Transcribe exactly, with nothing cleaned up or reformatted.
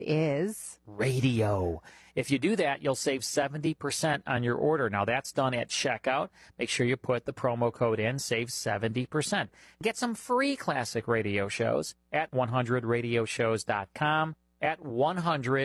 is radio. If you do that, you'll save seventy percent on your order. Now, that's done at checkout. Make sure you put the promo code in, save seventy percent. Get some free classic radio shows at one hundred radio shows dot com, at one hundred